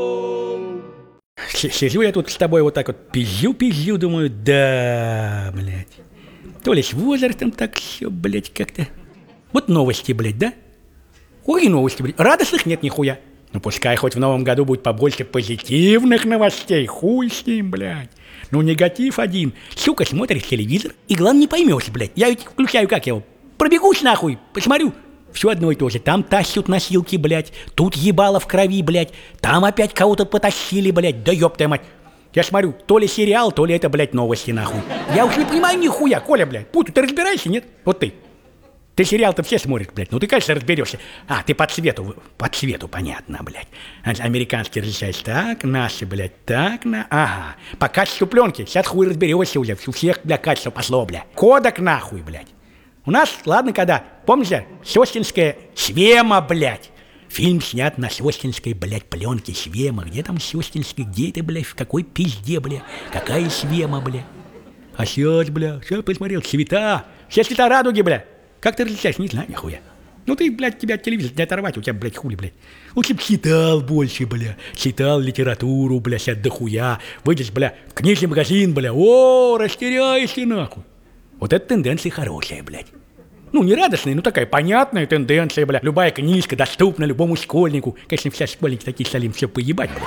Сижу я тут с тобой вот так вот, пизжу, думаю, да, блядь. То ли с возрастом так все, блядь, как-то. Вот новости, блядь, да? Ой, новости, блядь. Радостных нет нихуя. Ну, пускай хоть в новом году будет побольше позитивных новостей. Хуй с ним, блядь. Ну, негатив один. Сука, смотришь телевизор, и главное не поймешь, блядь. Я ведь включаю, как его, пробегусь нахуй, посмотрю. Все одно и то же. Там тащут носилки, блядь. Тут ебало в крови, блядь. Там опять кого-то потащили, блядь. Да ёб твою мать. Я смотрю, то ли сериал, то ли это, блядь, новости, нахуй. Я уж не понимаю нихуя. Коля, блядь, Путу, ты разбираешься, нет? Вот ты. Ты сериал-то все смотрят, блядь. Ну ты, конечно, разберешься. А, ты по цвету, понятно, блядь. Американский различается так, наши, блядь, так, ага. По качеству пленки, сейчас хуй разберешься уже. У всех, блядь, качество пошло, блядь. Кодек нахуй, блядь. У нас, ладно, когда, помните, Сёстинская Свема, блядь. Фильм снят на Сёстинской, блядь, пленке Свема. Где там Сёстинский, где это, блядь, в какой пизде, блядь? Какая Свема, блядь? А сейчас, блядь, сейчас посмотрел, цвета. Все цвета радуги, блядь. Как ты различаешь? Не знаю, нихуя. Ну ты, блядь, тебя от телевизора не оторвать, у тебя, блядь, хули, блядь. Лучше б читал больше, бля. Читал литературу, бля, сейчас дохуя. Выйдешь, бля, в книжный магазин, бля. О, растеряешься, нахуй. Вот эта тенденция хорошая, блядь. Ну, не радостная, но такая понятная тенденция, бля. Любая книжка доступна любому школьнику. Конечно, все школьники такие стали им все поебать, блядь.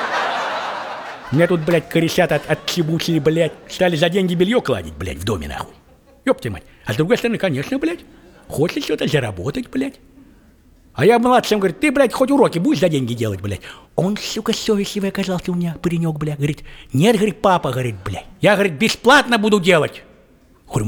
Меня тут, блядь, корешат от чебучей, блядь. Стали за деньги белье кладить, блядь, в доме, нахуй. Ёб твою мать. А с другой стороны, конечно, блядь, хочется что-то заработать, блядь. А я младшим, говорит, ты, блядь, хоть уроки будешь за деньги делать, блядь. Он, сука, совестливый оказался у меня, паренек, блядь. Говорит, нет, говорит, папа, говорит, блядь. Я, говорит, бесплатно буду делать. Говорю,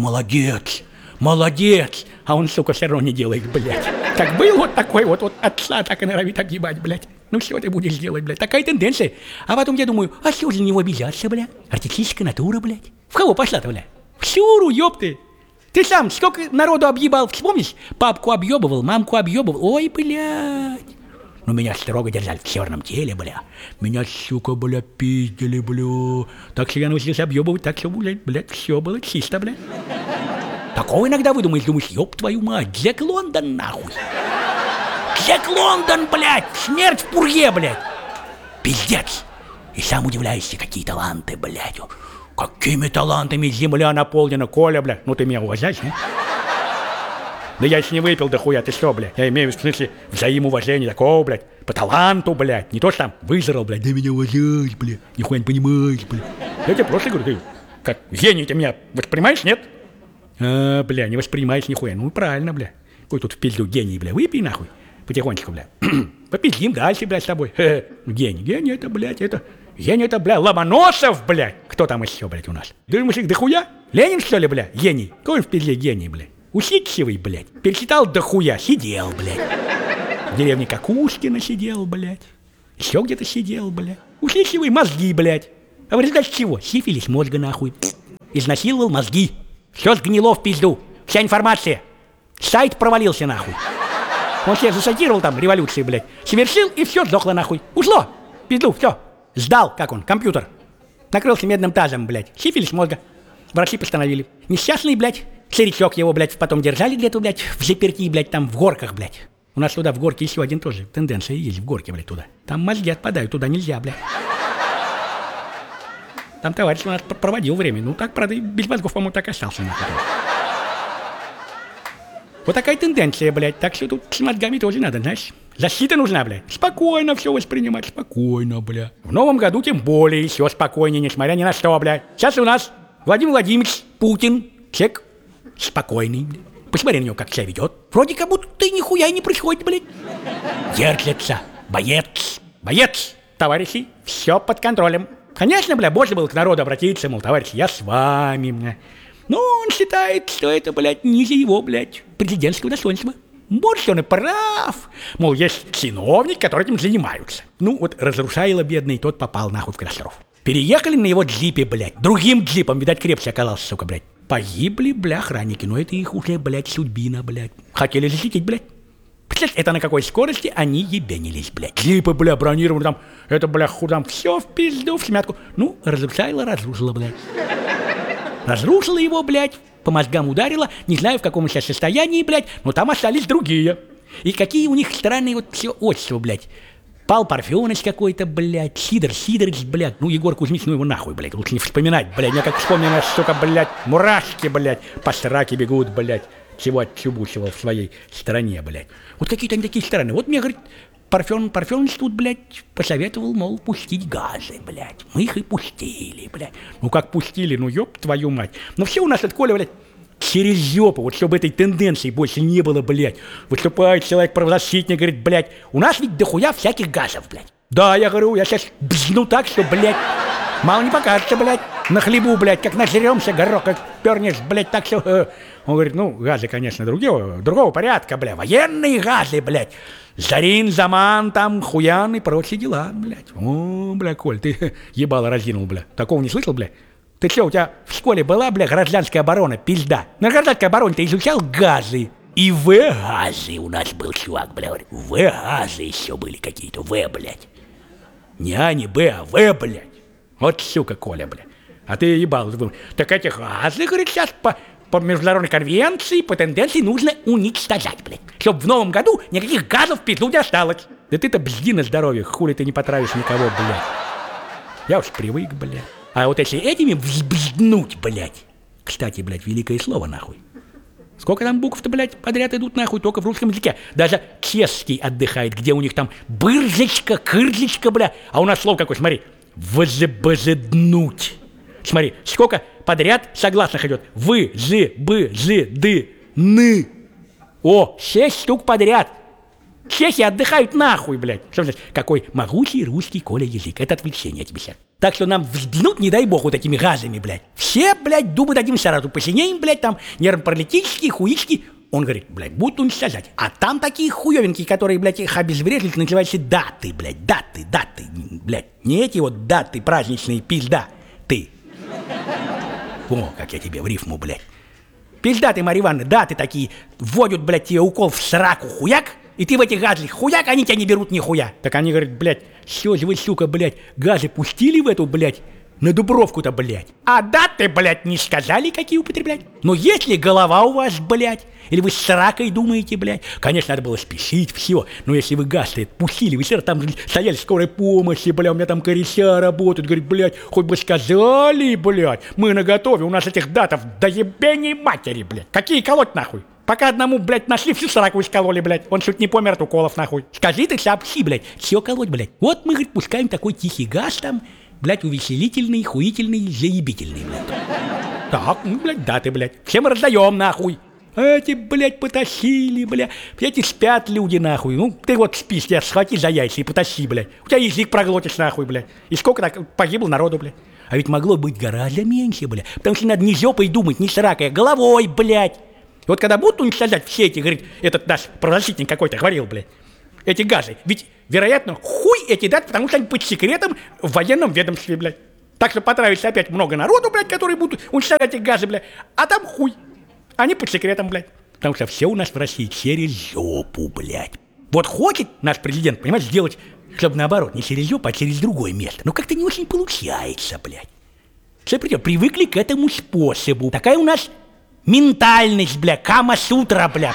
молодец. А он, сука, все равно не делает, блядь. Как был вот такой вот отца, так и норовит огибать, блядь. Ну что ты будешь делать, блядь? Такая тенденция. А потом я думаю, а что за него обижаться, блядь? Артистическая натура, блядь. В кого пошла-то, блядь? В Сюру, ёпты. Ты сам сколько народу объебал, вспомнишь? Папку объебывал, мамку объебывал. Ой, блядь. Ну, меня строго держали в черном теле, бля. Меня, сука, бля, пиздили, бля. Так что я научился объебывать, так что, блядь, все было чисто, бля. Такого иногда выдумаешь, думаешь, ёб твою мать, Джек Лондон, нахуй. Джек Лондон, блядь, смерть в пурге, блядь. Пиздец. И сам удивляешься, какие таланты, блядь. Какими талантами земля наполнена, Коля, бля. Ну ты меня уважаешь, не? Да я еще не выпил дохуя, ты что, блядь? Я имею в смысле взаимоуважения такого, блядь. По таланту, блядь. Не то, что там вызрал, блядь. Да меня уважаешь, блядь. Нихуя не понимаешь, блядь. Я тебе просто говорю, ты как гений ты меня воспринимаешь, нет? А, бля, не воспринимаешь нихуя. Ну правильно, бля. Какой тут в пизду гений, бля. Выпей нахуй. Потихонечку, бля. Попиздим дальше, блядь, с тобой. Гений это, блядь, это... Гений это, бля, Ломоносов, блядь. Кто там еще, блядь, у нас? Думаешь, их дохуя? Ленин, что ли, бля? Гений. Какой он в пизде гений, блядь? Усидчивый, блядь. Перечитал дохуя. Сидел, блядь. В деревне Кокушкина сидел, блядь. Еще где-то сидел, блядь. Усидчивый, мозги, блядь. А в результате чего? Сифилис мозга, нахуй. Изнасиловал мозги. Все сгнило в пизду. Вся информация. Сайт провалился, нахуй. Он себя засадировал там, революции, блядь. Совершил, и все сдохло, нахуй. Ушло. Пизду, все. Сдал, как он, компьютер. Накрылся медным тазом, блядь. Сифилис мозга. Врачи постановили. Несчастный, блядь. Старичок его, блядь, потом держали где-то, блядь, в заперти, блядь, там в горках, блядь. У нас туда в горке еще один тоже тенденция есть, в горке, блядь, туда. Там мозги отпадают, туда нельзя, блядь. Там товарищ у нас проводил время. Ну так, правда, без мозгов, по-моему, так и остался, нахуй. Вот такая тенденция, блядь. Так что тут с мозгами тоже надо, знаешь. Защита нужна, блядь. Спокойно все воспринимать, спокойно, блядь. В новом году тем более еще спокойнее, несмотря ни на что, блядь. Сейчас у нас Владимир Владимирович Путин. Человек спокойный, блядь. Посмотри на него, как себя ведет. Вроде как будто нихуя не происходит, блядь. Держится. Боец. Товарищи, все под контролем. Конечно, бля, можно было к народу обратиться, мол, товарищи, я с вами, бля. Но он считает, что это, блядь, ниже его, блядь, президентского достоинства. Может, он и прав. Мол, есть чиновники, которые этим занимаются. Ну, вот разрушайло бедный, тот попал нахуй в катастрофу. Переехали на его джипе, блядь. Другим джипом, видать, крепче оказался, сука, блядь. Погибли, бля, охранники, но это их уже, блядь, судьбина, блядь. Хотели защитить, блядь. Представляете, это на какой скорости они ебенились, блядь. Джипы, бля, бронированы там, это, бля, худам, все в пизду, в смятку. Ну, разрушило, блядь. Разрушило его, блядь, по мозгам ударило, не знаю, в каком сейчас состоянии, блядь, но там остались другие. И какие у них странные вот все отчества, блядь. Пал Парфенович какой-то, блядь, Сидорович, блядь, ну, Егор Кузьмич, ну его нахуй, блядь, лучше не вспоминать, блядь, я как вспомню, сука, блядь, мурашки, блядь, по сраке бегут, блядь, чего отчубучивал в своей стране, блядь. Вот какие-то они такие страны. Вот мне, говорит, Парфенович тут, блядь, посоветовал, мол, пустить газы, блядь. Мы их и пустили, блядь. Ну, как пустили, ну, ёб твою мать. Но все у нас от Коля, блядь, через жопу, вот чтобы этой тенденции больше не было, блядь. Выступает человек-правозащитник, говорит, блядь, у нас ведь дохуя всяких газов, блядь. Да, я говорю, я сейчас бзну так, что, блядь, мало не покажется, блядь, на хлебу, блядь, как нажремся, горох, как пернешь, блядь, так что... Он говорит, ну, газы, конечно, другого порядка, блядь, военные газы, блядь. Зарин, Заман, там, Хуян и прочие дела, блядь. О, бля, Коль, ты ебало разинул, бля. Такого не слышал, бля? Ты что, у тебя в школе была, бля, гражданская оборона, пизда? На гражданской обороне ты изучал газы. И В-газы у нас был чувак, бля, говорит. В-газы еще были какие-то, В, блядь. Не А, не Б, а В, блядь. Вот сука, Коля, бля. А ты ебал. Так эти газы, говорит, сейчас по международной конвенции, по тенденции нужно уничтожать, блядь. Чтоб в новом году никаких газов в пизду не осталось. Да ты-то бзди на здоровье, хули ты не потравишь никого, блядь. Я уж привык, блядь. А вот если этими взбзднуть, блядь. Кстати, блядь, великое слово, нахуй. Сколько там букв-то, блядь, подряд идут, нахуй, только в русском языке. Даже чешский отдыхает, где у них там бырзочка, кырзочка, бля. А у нас слово какое, смотри. Взбзднуть. Смотри, сколько подряд согласных идет. Вы, зы, бы, зы, ды, ны. О, 6 штук подряд. Чехи отдыхают нахуй, блядь. Что значит? Какой могучий русский, Коля, язык. Это отвлечение от тебя сейчас. Так что нам взглянуть, не дай бог, вот этими газами, блядь. Все, блядь, думы дадим сразу. Посинеем, блядь, там нервно-паралитические, хуички. Он говорит, блядь, будут уничтожать. А там такие хуёвенькие, которые, блядь, их обезвредили, называются даты, блядь. Даты, блядь. Не эти вот даты праздничные, пизда. Ты. О, как я тебе в рифму, блядь. Пизда ты, Марья Ивановна, даты такие. Вводят, блядь, тебе укол в сраку, хуяк. И ты в эти газы хуяк, они тебя не берут нихуя. Так они говорят, блядь, все же вы, сука, блядь, газы пустили в эту, блядь, на Дубровку-то, блядь. А даты, блядь, не сказали, какие употреблять. Но если голова у вас, блядь, или вы с ракой думаете, блядь, конечно, надо было спешить, все. Но если вы газ-то пустили, вы все там стояли в скорой помощи, бля, у меня там кореша работают, говорит, блядь, хоть бы сказали, блядь, мы наготове, у нас этих датов до ебени матери, блядь. Какие колоть нахуй? Пока одному, блядь, нашли, всю сраку искололи, блядь. Он чуть не помер от уколов, нахуй. Скажи ты, сообщи, блядь, все колоть, блядь. Вот мы, говорит, пускаем такой тихий газ там, блядь, увеселительный, хуительный, заебительный, блядь. Так, ну, блядь, даты, блядь. Всем раздаем, нахуй. Эти, блядь, потащили, блядь. Эти спят люди, нахуй. Ну, ты вот спишь, я схвати за яйца и потащи, блядь. У тебя язык проглотишь, нахуй, блядь. И сколько так погибло народу, блядь. А ведь могло быть гораздо меньше, блядь. Потому что надо не жопой думать, не сракой, а головой, блядь. И вот когда будут уничтожать все эти, говорит, этот наш правозащитник какой-то говорил, блядь, эти газы, ведь, вероятно, хуй эти даты, потому что они под секретом в военном ведомстве, блядь. Так что потравится опять много народу, блядь, которые будут уничтожать эти газы, блядь, а там хуй. Они под секретом, блядь. Потому что все у нас в России через жопу, блядь. Вот хочет наш президент, понимаешь, сделать, чтобы наоборот, не через жопу, а через другое место. Но как-то не очень получается, блядь. Все привыкли к этому способу. Такая у нас... ментальность, бля, Кама-сутра, бля.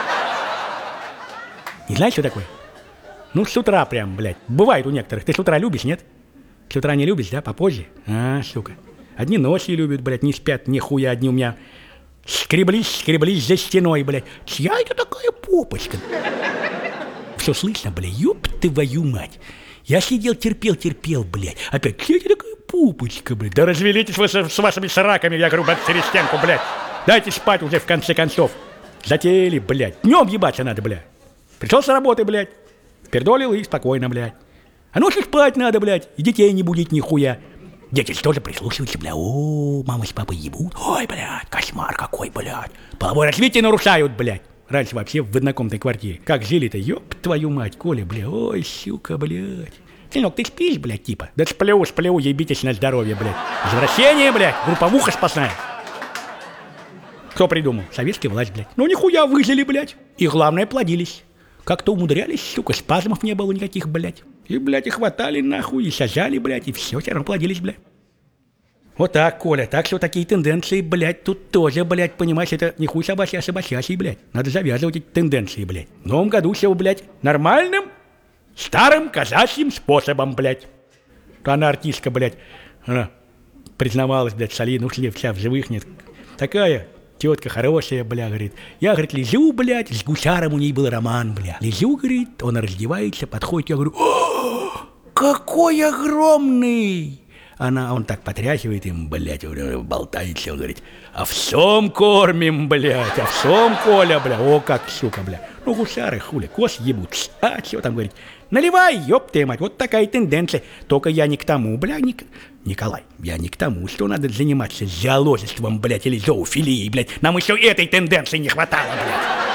Не знаешь, что такое? Ну, с утра прям, блядь. Бывает у некоторых. Ты с утра любишь, нет? С утра не любишь, да? Попозже? А, сука. Одни ночью любят, блядь, не спят, нихуя. Одни у меня скреблись за стеной, блядь. Чья это такая попочка? Все слышно, бля, ёб твою мать. Я сидел, терпел, блядь. Опять, чья это такая попочка, блядь? Да развелитесь вы с вашими сраками, я говорю, через стенку, блядь. Дайте спать уже, в конце концов. Затеяли, блядь. Днем ебаться надо, блядь. Пришел с работы, блядь. Пердолил и спокойно, блядь. А ночью спать надо, блядь. И детей не будить нихуя. Дети тоже прислушиваются, блядь. О, мама с папой ебут. Ой, блядь, кошмар какой, блядь. Половое развитие нарушают, блядь. Раньше вообще в однокомнатной квартире. Как жили-то, ёб твою мать, Коля, блядь. Ой, сука, блядь. Сынок, ты спишь, блядь, типа? Да сплю, ебитесь на здоровье, блядь. Возвращение, блядь. Групповуха спасная. Кто придумал? Советская власть, блядь. Ну нихуя выжили, блядь. И главное, плодились. Как-то умудрялись, сука, спазмов не было никаких, блядь. И, блядь, и хватали нахуй, и сажали, блядь, и все, все равно плодились, блядь. Вот так, Коля, так что такие тенденции, блядь, тут тоже, блядь, понимаешь, это не хуй собачий, а собачий, блядь. Надо завязывать эти тенденции, блядь. В новом году все, блядь, нормальным Старым казачьим способом, блядь. Она артистка, блядь, она признавалась, блядь, солидно, ушли вся в живых нет. Такая тетка хорошая, бля, говорит. Я, говорит, лежу, блядь, с гусаром у ней был роман, бля. Лежу, говорит, он раздевается, подходит, я говорю, о, какой огромный! Он так потряхивает им, блядь, болтается, он говорит, овсом кормим, блядь, овсом, Коля, бля, о, как сука, бля. Ну, гусары, хули, кос ебут, а что там, говорит, наливай, ёб ты мать, вот такая тенденция, только я не к тому, бля, Николай, я не к тому, что надо заниматься зоологичеством, блядь, или зоофилией, блядь, нам еще этой тенденции не хватало, блядь.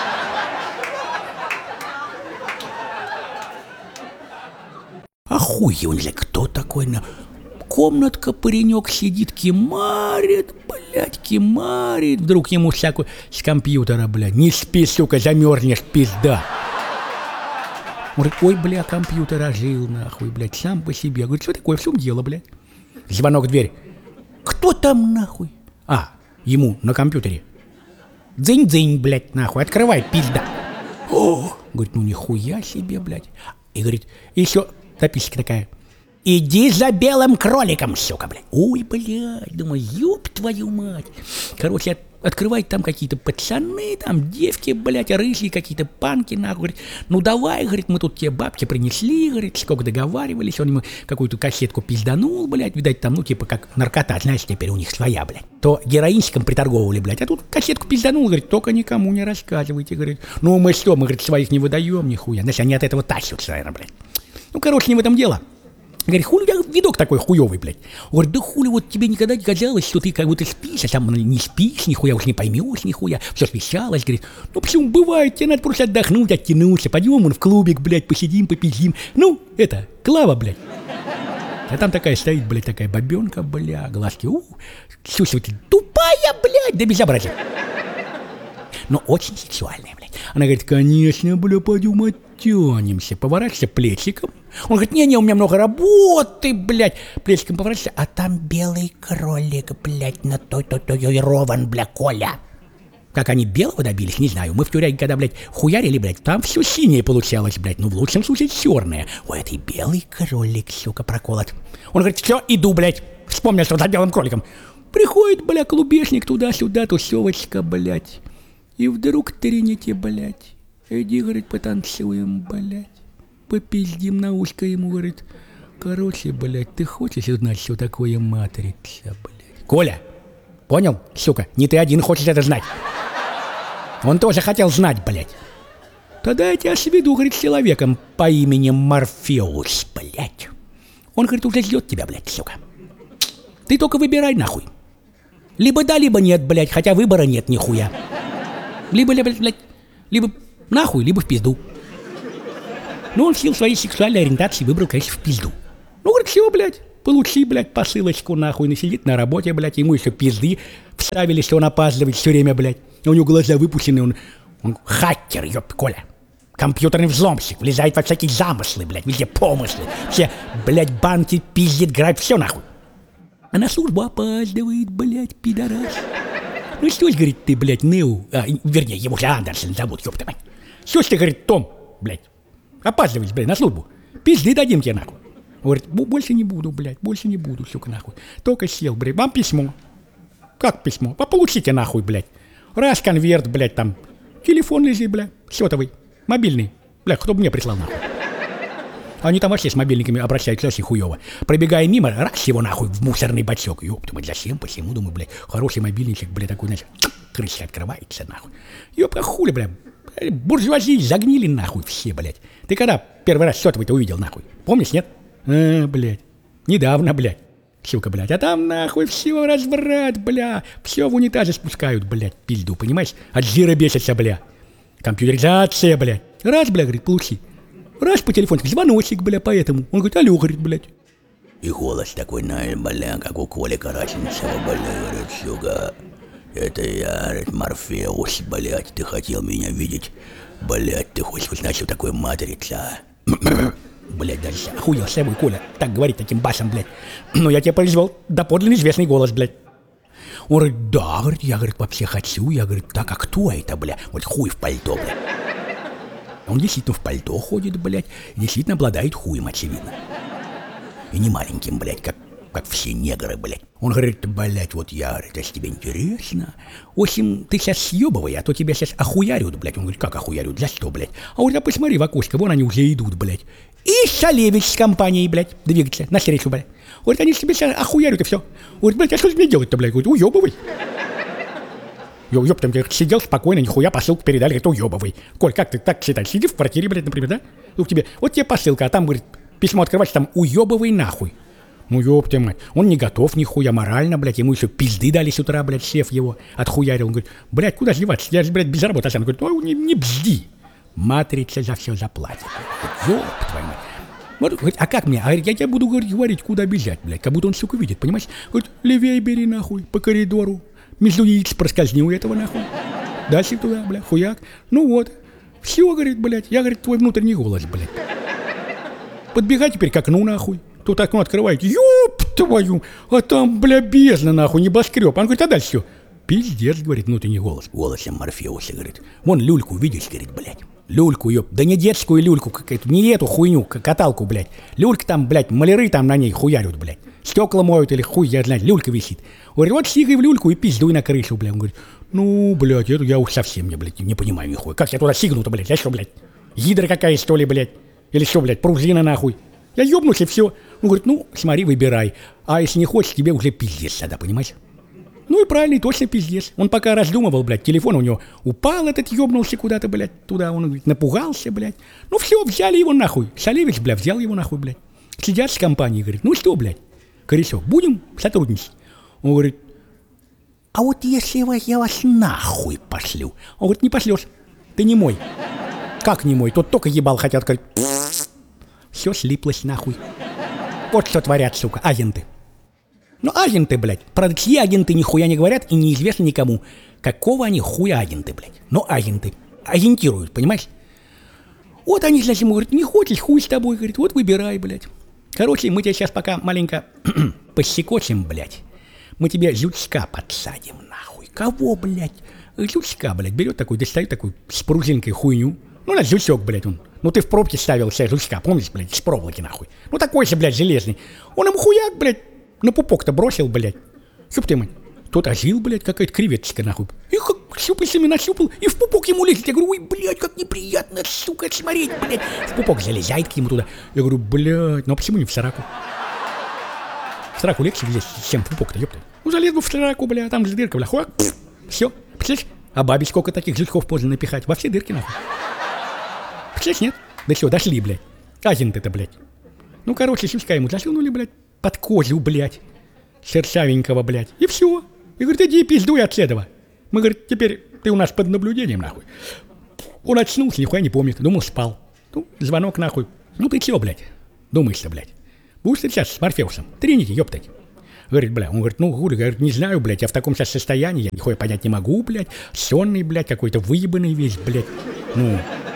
Охуел же, кто такой на... Комнатка, паренек сидит, кимарит, блядь, кимарит. Вдруг ему всякую с компьютера, блядь. Не спи, сука, замерзнешь, пизда. Он говорит, ой, бля, компьютер ожил, нахуй, блядь, сам по себе. Я говорю, что такое, в чем дело, блядь? Звонок в дверь. Кто там, нахуй? Ему на компьютере. Дзынь-дзынь, блядь, нахуй, открывай, пизда. О, говорит, ну нихуя себе, блядь. И говорит, еще записка такая. Иди за белым кроликом, сука, блядь. Ой, блядь, думаю, ёб твою мать. Короче, открывать там какие-то пацаны, там девки, блядь, рыжие какие-то панки, нахуй. Говорит, ну давай, говорит, мы тут тебе бабки принесли, говорит, сколько договаривались. Он ему какую-то кассетку пизданул, блядь, видать, там, ну, типа, как наркота, знаешь, теперь у них своя, блядь. То героинчиком приторговывали, блядь, а тут кассетку пизданул, говорит, только никому не рассказывайте, говорит. Ну, мы что, мы, говорит, своих не выдаем, нихуя. Значит, они от этого тащатся, наверное, блядь. Ну, короче, не в этом дело. Говорит, хули у тебя видок такой хуёвый, блядь. Говорит, да хули, вот тебе никогда не казалось, что ты как будто спишь, а сам не спишь, нихуя уж не поймешь, нихуя. Все смещалось, говорит, ну почему бывает, тебе надо просто отдохнуть, оттянуться, пойдем в клубик, блядь, посидим, попиздим. Ну, это, Клава, блядь. А там такая стоит, блядь, такая бабенка, бля, глазки, слушай, тупая, блядь, да безобразие. Но очень сексуальная, блядь. Она говорит, конечно, бля, пойдем оттянемся. Поворачивайся плечиком. Он говорит, не-не, у меня много работы, блядь. Плечиком поворачивайся, а там белый кролик, блядь, на татуирован, бля, Коля. Как они белого добились, не знаю. Мы в тюряге, когда, блядь, хуярили, блядь, там все синее получалось, блядь. Ну, в лучшем случае, черное. Ой, это и белый кролик, сука, проколот. Он говорит, все, иду, блядь. Вспомнил, что за белым кроликом. Приходит, бля, клубешник туда-сюда, тусевочка, блядь. И вдруг трените, блядь. Иди, говорит, потанцуем, блядь. Попиздим на ушко ему, говорит. Короче, блядь, ты хочешь узнать, что такое матрица, блядь? Коля, понял, сука? Не ты один хочешь это знать. Он тоже хотел знать, блядь. Тогда я тебя сведу, говорит, с человеком по имени Морфеус, блядь. Он, говорит, уже ждет тебя, блядь, сука. Ты только выбирай, нахуй. Либо да, либо нет, блядь, хотя выбора нет, нихуя. Либо, блядь, либо нахуй, либо в пизду. Ну, он в силу своей сексуальной ориентации выбрал, конечно, в пизду. Ну, говорит, все, блядь, получи, блядь, посылочку, нахуй. Он сидит на работе, блядь, ему еще пизды вставили, что он опаздывает все время, блядь. У него глаза выпущены, он хакер, ёб, Коля. Компьютерный взломщик, влезает во всякие замыслы, блядь, везде помыслы. Все, блядь, банки пиздит, грабит, все нахуй. А на службу опаздывает, блядь, пидорас. Ну что ж, говорит, ты, блядь, Нео, вернее, его же Андерсон зовут, ёпта мать. Что ж ты, говорит, Том, блядь, опаздываешь, блядь, на службу. Пизды дадим тебе, нахуй. Говорит, больше не буду, блядь, больше не буду, сука, нахуй. Только сел, блядь, вам письмо. Как письмо? Получите, нахуй, блядь. Раз конверт, блядь, там, телефон лежит, блядь, сотовый, мобильный. Блядь, кто бы мне прислал, нахуй. Они там вообще с мобильниками обращаются очень хуёво. Пробегая мимо, раз его нахуй в мусорный бачок. Ёпта, мать, зачем, почему, думаю, блядь, хороший мобильничек, блядь, такой, значит, крыша открывается, нахуй. Ёпта, хули, блядь, буржуазии загнили, нахуй, все, блядь. Ты когда первый раз сотовый-то увидел, нахуй? Помнишь, нет? Блядь, недавно, блядь, сука, блядь. А там, нахуй, все разврат, бля. Все в унитазе спускают, блядь, пизду, понимаешь? От жира бесится, бля. Компьютеризация, блядь. Раз, бля, говорит, получи. Раз по телефону, звоночек, бля, поэтому. Он говорит, алло, говорит, блядь. И голос такой, бля, как у Коли Караченцева, бля, говорит, сука. Это я, говорит, Морфеус, блядь, ты хотел меня видеть. Блядь, ты хочешь узнать, что такое матрица? Блядь, даже охуел с собой, Коля, так говорит таким басом, блядь. Но я тебе произвел доподлинно известный голос, блядь. Он говорит, да, говорит, я, говорит, вообще хочу. Я, говорит, так, а кто это, бля? Вот хуй в пальто, бля. Он действительно в пальто ходит, блядь, и действительно обладает хуем, очевидно. И не маленьким, блядь, как все негры, блядь. Он говорит, блядь, вот я, говорит, если тебе интересно, в общем, ты сейчас съебывай, а то тебя сейчас охуярют, блядь. Он говорит, как охуярют, за что, блядь? А вот, посмотри в окошко, вон они уже идут, блядь. И Шалевич с компанией, блядь, двигается навстречу, блядь. Говорит, они тебе сейчас охуярят и все. Говорит, блядь, а что мне делать-то, блядь? Говорит, уебывай. Ёб, там сидел спокойно, нихуя посылку передали, говорит, уебывай. Коль, как ты так считаешь? Сиди в квартире, блядь, например, да? Вот тебе посылка, а там, говорит, письмо открываешь, там уебывай нахуй. Ну ёб ты мать, он не готов нихуя морально, блядь, ему еще пизды дали с утра, блядь, шеф его отхуярил. Он говорит, блядь, куда же деваться, я же, блядь, без работы. Он говорит, ну не бзди, матрица за все заплатит. Ёб твою мать. Вот, говорит, а как мне? А я тебе буду говорить, куда бежать, блядь, как будто он, сука, видит, понимаешь? Говорит, левее бери, нахуй, по коридору. Между яиц проскользни у этого, нахуй. Дальше туда, блядь, хуяк. Ну вот, все, говорит, блядь, я, говорит, твой внутренний голос, блядь. Подбегай теперь к окну, нахуй. Тут окно открывает, ёб твою, а там, бля, бездна, нахуй, небоскреб. Он говорит, а дальше все. Пиздец, говорит, внутренний голос. Голосом Морфеуса, говорит. Вон люльку видишь, говорит, блядь. Люльку, ёб, да не детскую люльку, какую-то, не эту хуйню, каталку, блядь. Люлька там, блядь, маляры там на ней хуярят, блядь. Стекла моют или хуй, я знаю, люлька висит. Говорит, вот сигай в люльку и пиздуй на крышу, блядь. Он говорит, ну, блядь, это я уж совсем не понимаю нихуя. Как я туда сигну-то, блядь, я что, блядь, гидра какая, что ли, блядь? Или что, блядь, пружина нахуй? Я ёбнусь и все. Он говорит, ну, смотри, выбирай. А если не хочешь, тебе уже пиздец тогда, понимаешь? Ну и правильно, точно пиздец. Он пока раздумывал, блядь, телефон у него упал, этот ёбнулся куда-то, блядь, туда. Он, говорит, напугался, блядь. Ну все, взяли его нахуй. Шалевич, блядь, взял его нахуй, блядь. Сидят с компанией, говорит, ну что, блядь, Коресок, будем сотрудничать? Он говорит, а вот если я вас нахуй пошлю? Он говорит, не пошлешь, ты не мой. Как не мой? Тут только ебал хотят сказать. Все слиплось нахуй. Вот что творят, сука, агенты. Ну, агенты, блядь. Правда, чьи агенты нихуя не говорят и неизвестно никому. Какого они хуя агенты, блядь. Но агенты. Агентируют, понимаешь? Вот они, значит, ему говорят, не хочешь, хуй с тобой, говорит, вот выбирай, блядь. Короче, мы тебя сейчас пока маленько посекочем, блядь. Мы тебе жучка подсадим, нахуй. Кого, блядь? Жучка, блядь, берет такой, достает такую с пружинкой хуйню. Ну, на жучок, блядь, он. Ну, ты в пробке ставил себе жучка, помнишь, блядь, с проволоки, нахуй. Ну, такой же, блядь, железный. Он ему хуяк, блядь, на пупок-то бросил, блядь. Ёб ты мать. Тот ожил, блядь, какая-то креветочка, нахуй. И как щупальцами нащупал, и в пупок ему лезет. Я говорю, ой, блядь, как неприятно, сука, смотреть, блядь. В пупок залезает к нему туда. Я говорю, блядь, ну а почему не в сраку? В сраку легче влезть, чем в пупок-то, ёпта. Ну, залез бы в сраку, блядь, там же дырка, блядь, хуак, все. Представляешь? А бабе сколько таких жучков можно напихать? Во все дырки, нахуй. Представляешь, нет? Да все, дошли, блядь. Агент-то, блядь. Ну, короче, щучка ему засунули, блядь, под кожу, блядь. Шершавенького, блядь. И все. И говорит, иди пиздуй от этого. Мы, говорит, теперь ты у нас под наблюдением, нахуй. Он очнулся, нихуя не помнит. Думал, спал. Ну, звонок, нахуй. Ну, ты чего, блядь? Думаешь-то, блядь. Будешь сейчас с Морфеусом? Тринити, ёптать. Говорит, бля, он говорит, ну, хули, говорит, не знаю, блядь, я в таком сейчас состоянии, я нихуя понять не могу, блядь. Сонный, блядь, какой-то выебанный весь, блядь. Ну,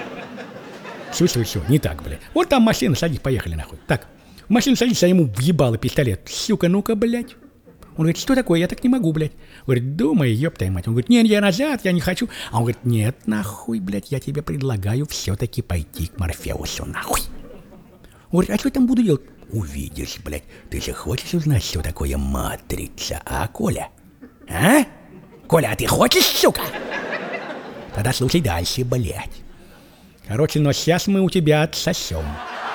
все, не так, блядь. Вот там машина, садись, поехали, нахуй. Так, в машину садись, а ему въебало пистолет. Сука, ну-ка, блядь. Он говорит, что такое, я так не могу, блядь. Говорит, думай, ёпта мать. Он говорит, нет, я назад, я не хочу. А он говорит, нет, нахуй, блядь, я тебе предлагаю все-таки пойти к Морфеусу, нахуй. Он говорит, а что я там буду делать? Увидишь, блядь. Ты же хочешь узнать, что такое матрица, а, Коля? А? Коля, а ты хочешь, сука? Тогда слушай дальше, блядь. Короче, но сейчас мы у тебя отсосем.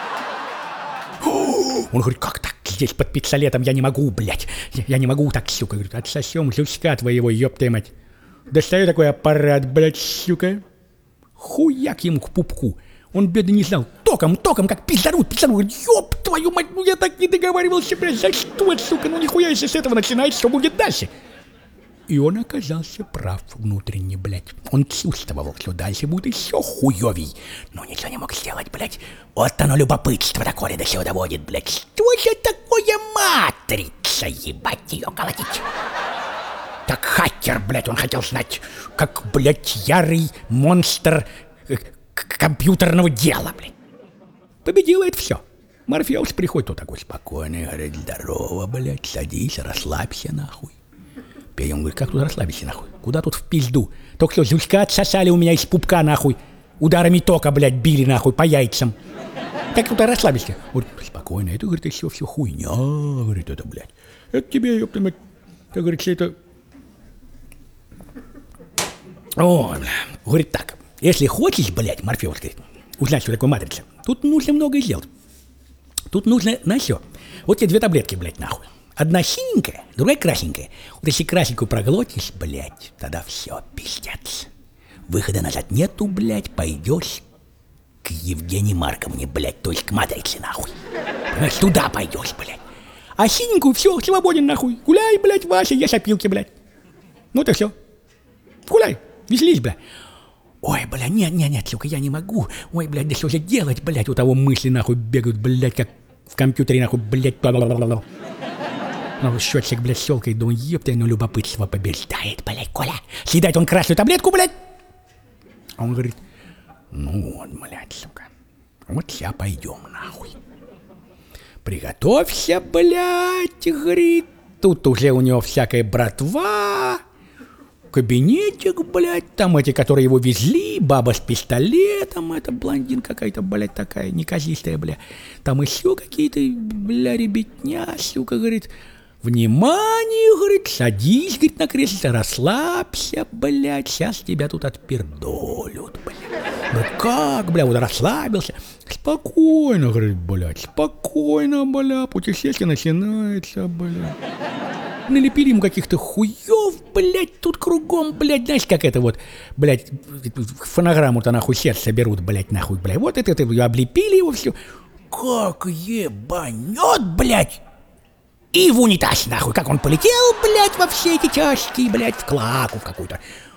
Он говорит, как так? Здесь под пистолетом я не могу, блядь. Я не могу так, сука. Говорит, отсосем жучка твоего, ёпта мать. Достаю такой аппарат, блядь, сука. Хуяк ему к пупку. Он, бедный, не знал. Током, как пизданут. Говорит, ёб твою мать, ну я так не договаривался, блядь. За что, сука? Ну нихуя, если с этого начинается, что будет дальше? И он оказался прав внутренне, блядь. Он чувствовал, что дальше будет еще хуёвей. Но ничего не мог сделать, блядь. Вот оно любопытство такое до сюда доводит, блядь. Что же такое матрица, ебать ее колотить? Так хакер, блядь, он хотел знать, как, блядь, ярый монстр компьютерного дела, блядь. Победил это все. Морфеус приходит, вот такой спокойный, говорит, здорово, блядь, садись, расслабься, нахуй. Он говорит, как тут расслабиться, нахуй? Куда тут в пизду? Только что жучка отсосали у меня из пупка, нахуй. Ударами тока, блядь, били нахуй по яйцам. Как будто расслабишься. Говорит, спокойно, это, говорит, все хуйня, говорит, это, блядь. Это тебе, ёпта мать, как говорится, это... О, бля. Говорит так, если хочешь, блядь, Морфеус, говорит, узнать, что такое матрица, тут нужно многое сделать. Тут нужно на все. Вот тебе 2 таблетки, блядь, нахуй. Одна синенькая, другая красненькая. Вот если красненькую проглотишь, блядь, тогда все, пиздец. Выхода назад нету, блядь, пойдешь к Евгении Марковне, блядь, то есть к матрице, нахуй. Понимаешь, туда пойдешь, блядь. А синенькую, все, свободен, нахуй. Гуляй, блядь, Вася, ешь опилки, блядь. Ну это все. Гуляй, веселись, блядь. Ой, блядь, нет, сука, я не могу. Ой, блядь, да что же делать, блядь, у того мысли, нахуй, бегают, блядь, как в компьютере, нахуй, блядь, ну, счетчик, блядь, щелкает, думаю, ёпта, ну, любопытство побеждает, блядь, Коля. Съедает он красную таблетку, блядь. А он говорит, ну вот, блядь, сука, вот сейчас пойдем, нахуй. Приготовься, блядь, говорит. Тут уже у него всякая братва, кабинетик, блядь, там эти, которые его везли, баба с пистолетом, это блондин какая-то, блядь, такая, неказистая, бля. Там еще какие-то, бля, ребятня, сука, говорит, внимание, говорит, садись, говорит, на кресло, расслабься, блядь, сейчас тебя тут отпердолют, блядь. Ну как, бля, вот расслабился. Спокойно, говорит, блядь, спокойно, бля, путешествие начинается, бля. Налепили ему каких-то хуев, блядь, тут кругом, блядь, знаешь, как это вот, блядь, фонограмму-то нахуй сердце берут, блядь, нахуй, блядь, вот это облепили его все. Как ебанет, блядь, и в унитаз, нахуй, как он полетел, блядь, во все эти тяжкие, блядь, в клаку в какую-то.